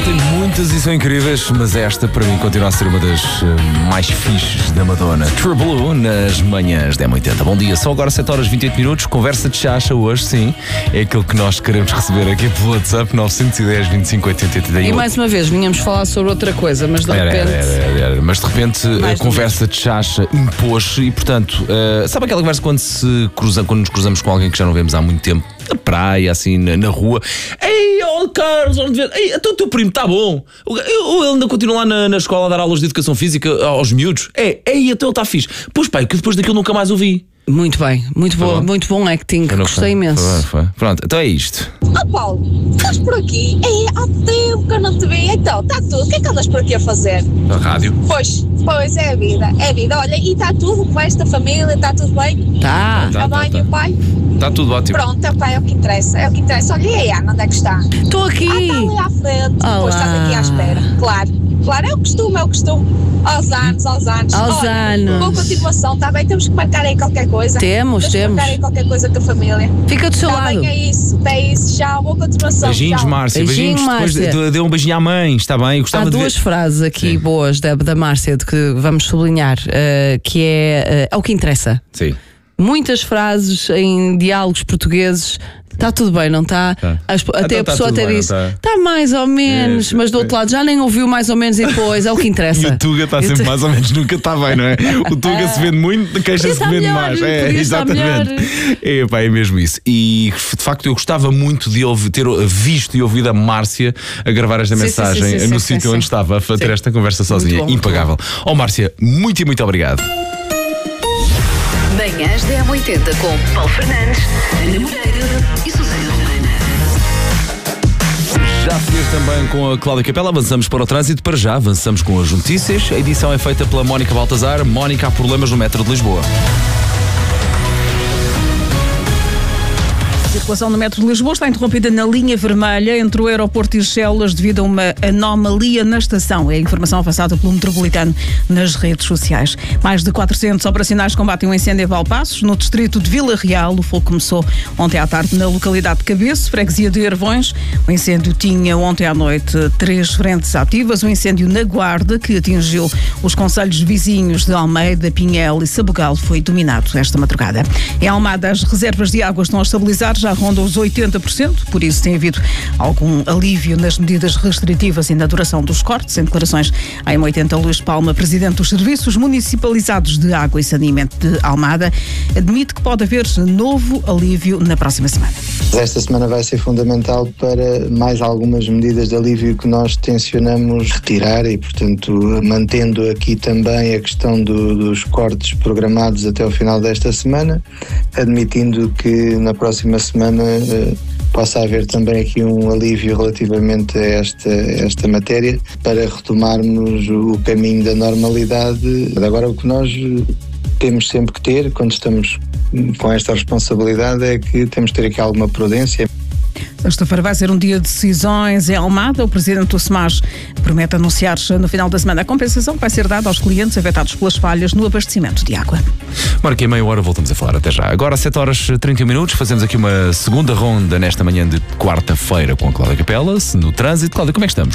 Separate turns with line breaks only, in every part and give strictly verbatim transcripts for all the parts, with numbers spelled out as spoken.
tem muitas e são incríveis, mas esta para mim continua a ser uma das uh, mais fixes da Madonna. True Blue nas manhãs da M oitenta. Bom dia, são agora sete horas e vinte e oito minutos. Conversa de chacha hoje, sim. É aquilo que nós queremos receber aqui pelo WhatsApp nove um zero, vinte e cinco, oitenta, oitenta e oito.
E mais uma vez, vinhamos falar sobre outra coisa, mas de
Era,
repente.
era, era, era. Mas de repente
Mais
a conversa de chacha impôs e, portanto, uh, sabe aquela conversa quando, se cruza, quando nos cruzamos com alguém que já não vemos há muito tempo? Na praia, assim, na, na rua. Ei, ó Carlos, onde vês? Ei, então o teu primo está bom. Ou ele ainda continua lá na, na escola a dar aulas de educação física aos miúdos? É, ei, então ele está fixe. Pois pai, que depois daquilo nunca mais ouvi.
Muito bem, muito bom,
bom?
muito bom acting,
Foi, não
gostei
foi?
imenso.
Foi, foi. Pronto, então é isto.
Ó Paulo, estás por aqui? Ei, há tempo que eu não te vi. Então, está tudo. O que é que andas por aqui a fazer?
Na rádio.
Pois, pois, é a vida, é a vida. Olha, e está tudo com esta família? Está tudo bem?
Tá.
Tá,
A
tá,
mãe
tá.
e o pai?
Está tudo ótimo.
Pronto, é, pai, é o que interessa, é o que interessa. Olha, e a Ana, onde é que está?
Estou aqui.
Ah, está ali à frente.
Olá.
Pois estás aqui à espera. Claro, claro, é o costume, é o costume. Aos anos, aos anos.
Aos
Olha,
anos.
Boa continuação, está bem? Temos que marcar aí qualquer coisa.
Temos,
Temos que
temos.
marcar aí qualquer coisa com a família.
Fica do seu
Está
lado.
bem, é isso, é isso. Tchau, boa continuação.
Beijinhos,
tchau.
Márcia.
Beijinho,
Beijinhos.
Márcia.
Depois dê um beijinho à mãe, está bem? Eu gostava
Há
de
duas
ver.
frases aqui
Sim.
boas da, da Márcia de que vamos sublinhar, eh, que é, eh, é o que interessa.
Sim.
Muitas frases em diálogos portugueses. Está tudo bem, não está?
Tá.
As- Até
Então
a
tá
pessoa
tudo
até
bem,
disse,
não
está mais ou menos,
É,
mas do outro lado já nem ouviu mais ou menos e depois, é o que interessa.
E o Tuga está
E o
sempre
Tu-
mais ou menos, nunca está bem, não é? O Tuga se vende muito, queixa-se
Podia estar
de vende
melhor,
mais. É,
podia estar
exatamente. É, pá, é mesmo isso. E de facto eu gostava muito de ouvir, ter visto e ouvido a Márcia a gravar esta
Sim,
mensagem
sim, sim,
no
sim,
sítio
sim,
onde
sim.
estava a fazer
Sim.
esta conversa sozinha.
Muito bom, muito
Impagável. Ó Márcia, muito e muito obrigado.
Manhãs da M oitenta com Paulo Fernandes, Ana Moreira e Susana Romana.
Já fez também com a Cláudia Capela. Avançamos para o trânsito. Para já, avançamos com as notícias. A edição é feita pela Mónica Baltazar. Mónica, há problemas no metro de Lisboa.
A circulação no metro de Lisboa está interrompida na linha vermelha entre o aeroporto e Chelas devido a uma anomalia na estação. É a informação avançada pelo Metropolitano nas redes sociais. Mais de quatrocentos operacionais combatem um incêndio em Valpaços, no distrito de Vila Real. O fogo começou ontem à tarde na localidade de Cabeço, freguesia de Ervões. O incêndio tinha ontem à noite três frentes ativas. O incêndio na Guarda, que atingiu os concelhos vizinhos de Almeida, Pinhel e Sabugal, foi dominado esta madrugada. Em Almada, as reservas de água estão a estabilizar, já rondam os oitenta por cento, por isso tem havido algum alívio nas medidas restritivas e na duração dos cortes. Em declarações à M oitenta, Luís Palma, presidente dos Serviços Municipalizados de Água e Saneamento de Almada, admite que pode haver novo alívio na próxima semana.
Esta semana vai ser fundamental para mais algumas medidas de alívio que nós tencionamos retirar e, portanto, mantendo aqui também a questão do, dos cortes programados até o final desta semana, admitindo que na próxima semana eh, possa haver também aqui um alívio relativamente a esta, esta matéria para retomarmos o caminho da normalidade. Agora, o que nós temos sempre que ter quando estamos com esta responsabilidade é que temos de ter aqui alguma prudência.
Sexta-feira vai ser um dia de decisões em Almada. O presidente do SEMAS promete anunciar no final da semana a compensação que vai ser dada aos clientes afetados pelas falhas no abastecimento de água.
Marquei meia hora, voltamos a falar até já. Agora, sete horas e trinta minutos, fazemos aqui uma segunda ronda nesta manhã de quarta-feira com a Cláudia Capela, no trânsito. Cláudia, como é que estamos?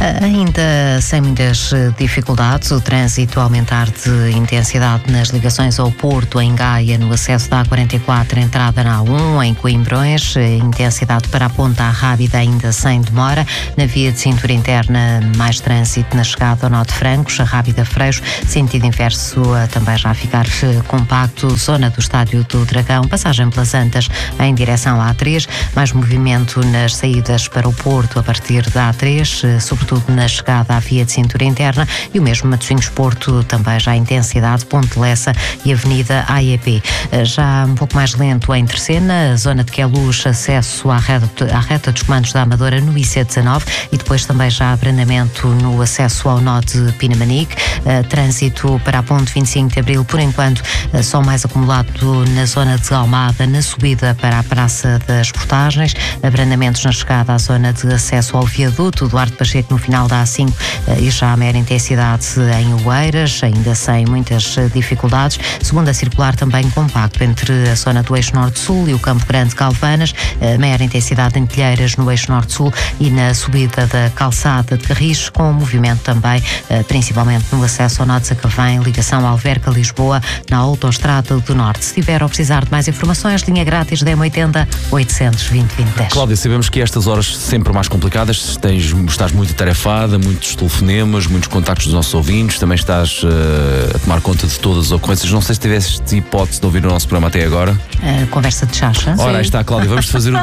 Ainda sem muitas dificuldades, o trânsito a aumentar de intensidade nas ligações ao Porto, em Gaia, no acesso da A quarenta e quatro, entrada na A um, em Coimbrões, intensidade para a Ponta Rábida ainda sem demora. Na via de cintura interna, mais trânsito na chegada ao Nó de Francos, a Rábida Freixo, sentido inverso também já a ficar compacto, zona do Estádio do Dragão, passagem pelas Antas em direção à A três, mais movimento nas saídas para o Porto a partir da A três, sobretudo na chegada à via de cintura interna, e o mesmo Matosinhos Porto, também já intensidade, Ponte Lessa e Avenida A E P. Já um pouco mais lento em Terceira, zona de Queluz, acesso à reta, à reta dos comandos da Amadora no I C dezanove, e depois também já abrandamento no acesso ao nó de Pinamanique. Uh, trânsito para a ponte vinte e cinco de Abril, por enquanto, uh, só mais acumulado na zona de Almada, na subida para a Praça das Portagens, abrandamentos na chegada à zona de acesso ao viaduto Duarte Pacheco no final da A cinco, uh, e já a maior intensidade em Oeiras, ainda sem muitas uh, dificuldades. Segunda circular também compacto entre a zona do Eixo Norte-Sul e o Campo Grande Calvanas, uh, maior intensidade Jardim Telheiras, no eixo norte-sul, e na subida da calçada de Carris, com movimento também, principalmente no acesso ao nó de Sacavém, ligação Alverca-Lisboa, na autoestrada do Norte. Se tiver ou precisar de mais informações, linha grátis D M oitenta, oitocentos e vinte, vinte e dez.
Cláudia, sabemos que estas horas sempre mais complicadas, tens, estás muito atarefada, muitos telefonemas, muitos contactos dos nossos ouvintes, também estás uh, a tomar conta de todas as ocorrências. Não sei se tiveste hipótese de ouvir o nosso programa até agora.
Uh, conversa de chacha.
Ora, aí está, Cláudia, vamos fazer o...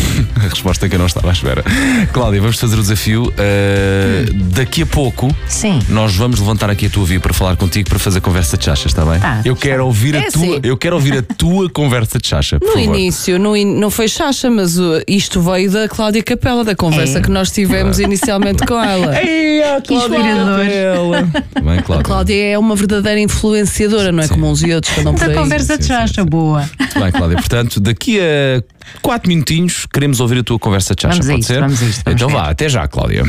A resposta é que eu não estava à espera. Cláudia, vamos fazer o desafio. Uh, daqui a pouco,
Sim.
nós vamos levantar aqui a tua via para falar contigo, para fazer conversa de chacha, está bem?
Ah,
eu quero ouvir a
É
tua,
assim.
eu quero ouvir a tua conversa de chacha, por
No
favor.
início, no in- não foi chacha, mas uh, isto veio da Cláudia Capela, da conversa
É.
que nós tivemos inicialmente com ela.
Ei, a Cláudia Capela. Bem, Cláudia.
A Cláudia é uma verdadeira influenciadora, não é
Sim.
como uns e outros que andam por
Da
aí.
conversa
sim,
de
sim,
chacha,
sim.
boa.
Bem, Cláudia, portanto, daqui a quatro minutinhos queremos ouvir a tua conversa de chacha,
Vamos a
pode
isto,
ser?
vamos a isto, vamos
então
ver.
vá, até já, Cláudia.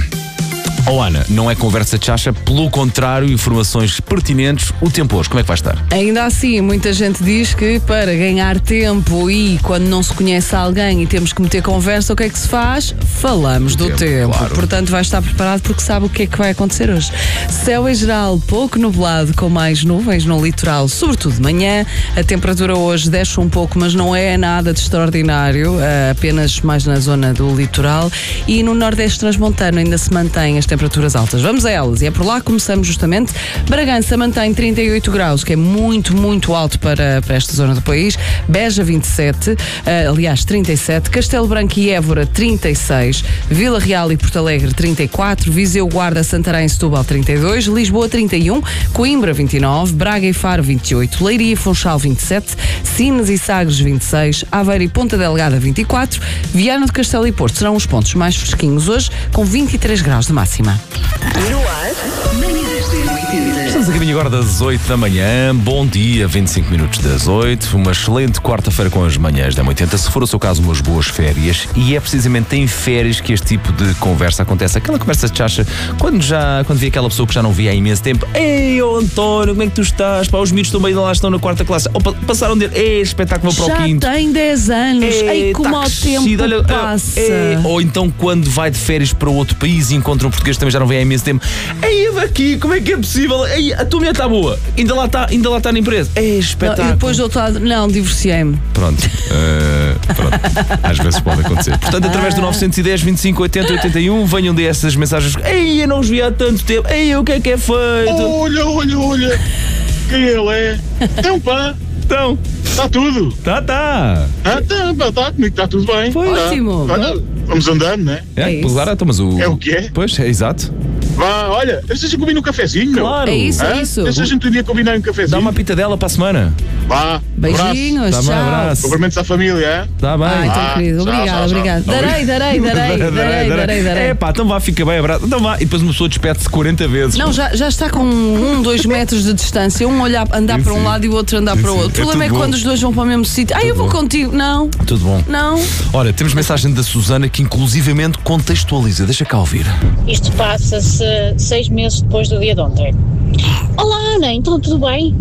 Oh, Ana, não é conversa de chacha, pelo contrário, informações pertinentes. O tempo hoje, como é que vai estar?
Ainda assim, muita gente diz que para ganhar tempo e quando não se conhece alguém e temos que meter conversa, o que é que se faz? Falamos do
tempo,
tempo.
claro.
Portanto, vai estar preparado porque sabe o que é que vai acontecer hoje. Céu em geral, pouco nublado, com mais nuvens no litoral, sobretudo de manhã. A temperatura hoje desce um pouco, mas não é nada de extraordinário, eh, apenas mais na zona do litoral. E no nordeste transmontano ainda se mantém as temperaturas altas. Vamos a elas. E é por lá que começamos justamente. Bragança mantém trinta e oito graus, que é muito, muito alto para, para esta zona do país. Beja, vinte e sete. Uh, aliás, trinta e sete. Castelo Branco e Évora, trinta e seis. Vila Real e Porto Alegre, trinta e quatro. Viseu, Guarda, Santarém e Setúbal, trinta e dois. Lisboa, trinta e um. Coimbra, vinte e nove. Braga e Faro, vinte e oito. Leiria e Funchal, vinte e sete. Sines e Sagres, vinte e seis. Aveiro e Ponta Delgada, vinte e quatro. Viana do Castelo e Porto serão os pontos mais fresquinhos hoje, com vinte e três graus de máxima.
No ar, manhãs da M oitenta.
Estamos a caminho agora das oito da manhã. Bom dia, vinte e cinco minutos das oito. Uma excelente quarta-feira com as manhãs da M oitenta. Se for o seu caso, umas boas férias. E é precisamente em férias que este tipo de conversa acontece. Aquela conversa de chacha, quando já quando vi aquela pessoa que já não via há imenso tempo. Ei, ô António, como é que tu estás? Pá, os miúdos estão bem lá, estão na quarta classe. Ou pa- passaram de. Ei, espetáculo para o
Já
quinto.
tem dez anos. Ei, como
tá
o
crescido,
tempo
olha,
passa.
ei, ou então quando vai de férias para outro país e encontra um português que também já não vê há imenso tempo. Ei, daqui, como é que é possível? Ei, a tua mulher está boa. Ainda lá está, ainda lá está na empresa. É
Não,
espetáculo.
e depois do outro lado, não, divorciei-me.
Pronto, eh, pronto. Às vezes pode acontecer. Portanto, através do nove um zero, vinte e cinco, oitenta, oitenta e um, venham dessas mensagens. Ei, eu não os vi há tanto tempo. Ei, o que é que é feito?
Olha, olha, olha. Quem ele é? É um pá.
Então,
Está tudo.
tá, tá.
Ah, tá, pá, tá, comigo está tudo bem.
Foi
Tá.
ótimo.
Olha, vamos andando, né?
É,
É isso.
claro, então, mas o.
É o que é?
Pois, é exato.
Vá, olha, deixa a gente combinar um cafezinho, meu.
Claro.
É isso,
Hã?
é isso.
Deixa a gente um dia combinar um cafezinho.
Dá uma pitadela para a semana.
Vá,
Beijinhos,
Tá bem,
tchau.
abraço.
cumprimentos à família, é?
Tá bem.
Ah, então,
Ah,
querido,
tchau,
obrigada,
tchau, tchau.
obrigada. Darei, darei, darei, darei, darei, darei,
É
darei.
pá, então vá, fica bem, abraço. Então vá. E depois uma pessoa despede-se quarenta vezes.
Não, já, já está com um, dois metros de distância, um olhar, andar
Sim,
para um
sim.
lado e o outro andar
Sim,
para o
sim.
outro. O
É
problema é,
tudo
quando
bom.
os dois vão para o mesmo sítio. Ah, eu vou
bom.
contigo. Não,
Tudo bom.
não.
Olha, temos mensagem da Susana que inclusivamente contextualiza. Deixa cá ouvir.
Isto passa-se seis meses depois do dia de ontem. Olá, Ana, então tudo bem?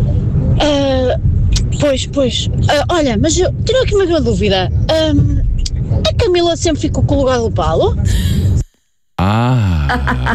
Ah, pois, pois. Ah, olha, mas eu tenho aqui uma grande dúvida. Ahm, a Camila sempre ficou com o lugar do Paulo?
Ah.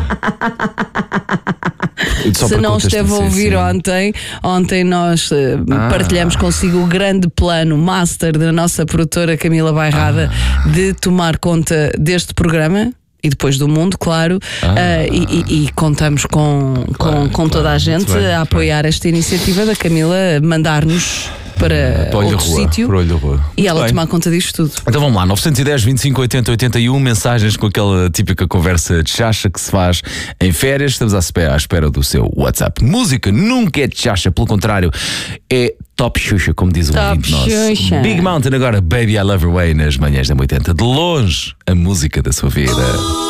Só
Se
para
não esteve a
contexto-
ouvir
sim, sim.
ontem, ontem nós eh,
Ah.
partilhamos consigo o grande plano master da nossa produtora Camila Bairrada
Ah.
de tomar conta deste programa. E depois do mundo, claro,
Ah.
eh, e, e- e contamos com,
Claro,
com, com toda
claro,
a gente
muito bem,
a
muito
apoiar esta iniciativa da Camila, mandar-nos para
Para o olho da
outro
rua,
sítio
para o olho da rua.
e
Muito
ela
bem.
tomar conta disto tudo.
Então vamos lá, nove um zero, vinte e cinco, oitenta, oitenta e um, mensagens com aquela típica conversa de chacha que se faz em férias. Estamos à espera, à espera do seu WhatsApp. Música nunca é de chacha, pelo contrário, é top xuxa, como diz o
Top
ouvinte nosso.
Xuxa.
Big Mountain agora, Baby I Love Your Way nas manhãs da oitenta. De longe, a música da sua vida.